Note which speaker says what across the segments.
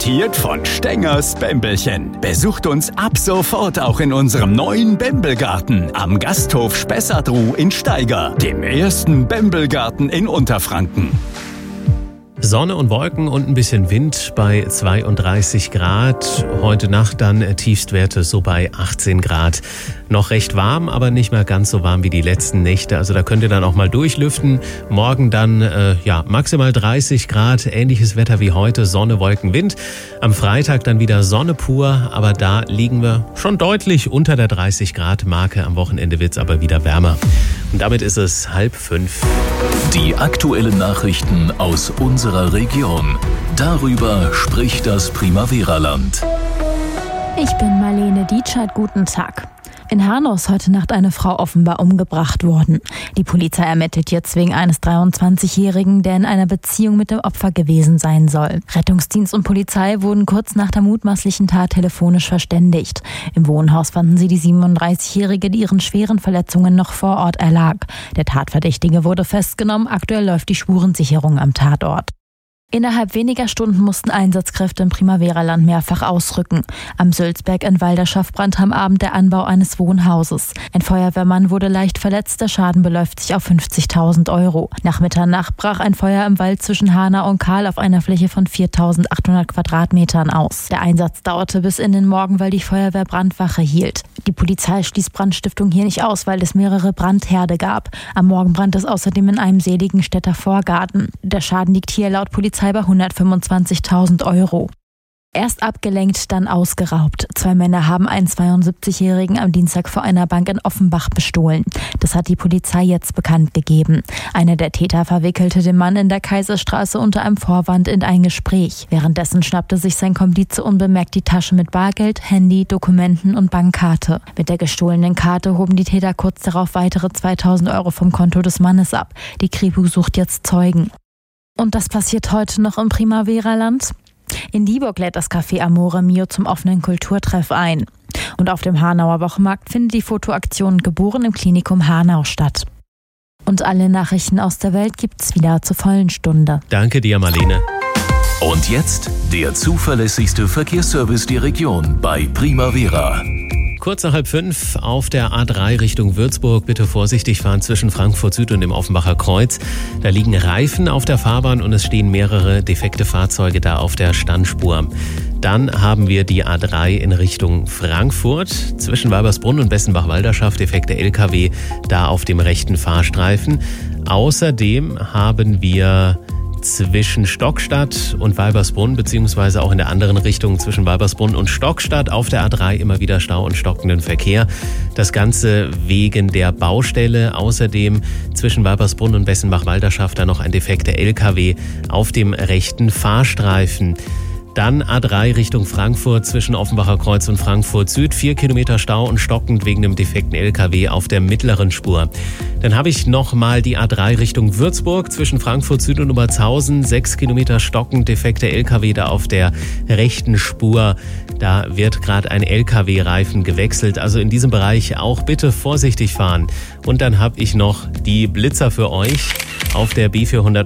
Speaker 1: Präsentiert von Stengers Bämbelchen. Besucht uns ab sofort auch in unserem neuen Bämbelgarten am Gasthof Spessartruh in Steiger, dem ersten Bämbelgarten in Unterfranken.
Speaker 2: Sonne und Wolken und ein bisschen Wind bei 32 Grad. Heute Nacht dann Tiefstwerte so bei 18 Grad. Noch recht warm, aber nicht mehr ganz so warm wie die letzten Nächte. Also da könnt ihr dann auch mal durchlüften. Morgen dann maximal 30 Grad. Ähnliches Wetter wie heute. Sonne, Wolken, Wind. Am Freitag dann wieder Sonne pur. Aber da liegen wir schon deutlich unter der 30 Grad Marke. Am Wochenende wird es aber wieder wärmer. Und damit ist es 4:30.
Speaker 3: Die aktuellen Nachrichten aus unserer Region. Darüber spricht das Primavera-Land.
Speaker 4: Ich bin Marlene Dietschert, guten Tag. In Hanau ist heute Nacht eine Frau offenbar umgebracht worden. Die Polizei ermittelt jetzt wegen eines 23-Jährigen, der in einer Beziehung mit dem Opfer gewesen sein soll. Rettungsdienst und Polizei wurden kurz nach der mutmaßlichen Tat telefonisch verständigt. Im Wohnhaus fanden sie die 37-Jährige, die ihren schweren Verletzungen noch vor Ort erlag. Der Tatverdächtige wurde festgenommen. Aktuell läuft die Spurensicherung am Tatort. Innerhalb weniger Stunden mussten Einsatzkräfte im Primavera-Land mehrfach ausrücken. Am Sülzberg in Walderschaft brannte am Abend der Anbau eines Wohnhauses. Ein Feuerwehrmann wurde leicht verletzt, der Schaden beläuft sich auf 50.000 €. Nach Mitternacht brach ein Feuer im Wald zwischen Hanau und Kahl auf einer Fläche von 4.800 Quadratmetern aus. Der Einsatz dauerte bis in den Morgen, weil die Feuerwehr Brandwache hielt. Die Polizei schließt Brandstiftung hier nicht aus, weil es mehrere Brandherde gab. Am Morgen brannte es außerdem in einem Seligenstädter Vorgarten. Der Schaden liegt hier laut Polizei bei 125.000 €. Erst abgelenkt, dann ausgeraubt. 2 Männer haben einen 72-Jährigen am Dienstag vor einer Bank in Offenbach bestohlen. Das hat die Polizei jetzt bekannt gegeben. Einer der Täter verwickelte den Mann in der Kaiserstraße unter einem Vorwand in ein Gespräch. Währenddessen schnappte sich sein Komplize unbemerkt die Tasche mit Bargeld, Handy, Dokumenten und Bankkarte. Mit der gestohlenen Karte hoben die Täter kurz darauf weitere 2.000 € vom Konto des Mannes ab. Die Kripo sucht jetzt Zeugen. Und das passiert heute noch im Primavera-Land? In Dieburg lädt das Café Amore Mio zum offenen Kulturtreff ein. Und auf dem Hanauer Wochenmarkt findet die Fotoaktion Geboren im Klinikum Hanau statt. Und alle Nachrichten aus der Welt gibt's wieder zur vollen Stunde.
Speaker 2: Danke dir, Marlene.
Speaker 3: Und jetzt der zuverlässigste Verkehrsservice der Region bei Primavera.
Speaker 2: Kurz nach 4:30 auf der A3 Richtung Würzburg. Bitte vorsichtig fahren zwischen Frankfurt Süd und dem Offenbacher Kreuz. Da liegen Reifen auf der Fahrbahn und es stehen mehrere defekte Fahrzeuge da auf der Standspur. Dann haben wir die A3 in Richtung Frankfurt. Zwischen Weibersbrunn und Bessenbach-Walderschaft defekte LKW da auf dem rechten Fahrstreifen. Außerdem haben wir zwischen Stockstadt und Weibersbrunn, beziehungsweise auch in der anderen Richtung zwischen Weibersbrunn und Stockstadt auf der A3 immer wieder Stau und stockenden Verkehr. Das Ganze wegen der Baustelle. Außerdem zwischen Weibersbrunn und Bessenbach-Walderschaft da noch ein defekter LKW auf dem rechten Fahrstreifen. Dann A3 Richtung Frankfurt zwischen Offenbacher Kreuz und Frankfurt Süd. 4 Kilometer Stau und stockend wegen dem defekten LKW auf der mittleren Spur. Dann habe ich nochmal die A3 Richtung Würzburg zwischen Frankfurt Süd und Oberzhausen. 6 Kilometer stockend defekter LKW da auf der rechten Spur. Da wird gerade ein LKW-Reifen gewechselt. Also in diesem Bereich auch bitte vorsichtig fahren. Und dann habe ich noch die Blitzer für euch. Auf der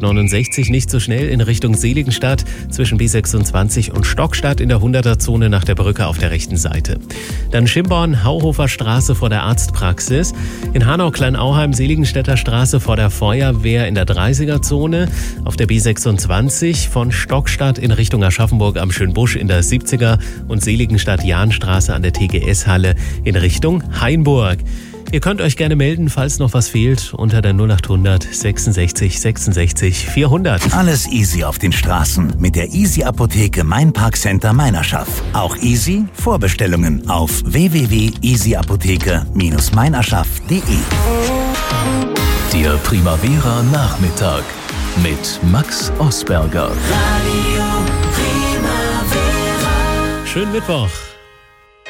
Speaker 2: B469 nicht so schnell in Richtung Seligenstadt zwischen B26 und Stockstadt in der 100er-Zone nach der Brücke auf der rechten Seite. Dann Schimborn, Hauhofer Straße vor der Arztpraxis. In Hanau-Kleinauheim, Seligenstädter Straße vor der Feuerwehr in der 30er-Zone. Auf der B26 von Stockstadt in Richtung Aschaffenburg am Schönbusch in der 70er und Seligenstadt-Jahnstraße an der TGS-Halle in Richtung Hainburg. Ihr könnt euch gerne melden, falls noch was fehlt, unter der 0800 66 66 400.
Speaker 5: Alles easy auf den Straßen mit der Easy Apotheke Mainparkcenter Meinerschaft. Auch easy Vorbestellungen auf www.easyapotheke-meinerschaft.de.
Speaker 3: Der Primavera Nachmittag mit Max Osberger.
Speaker 2: Schönen Mittwoch.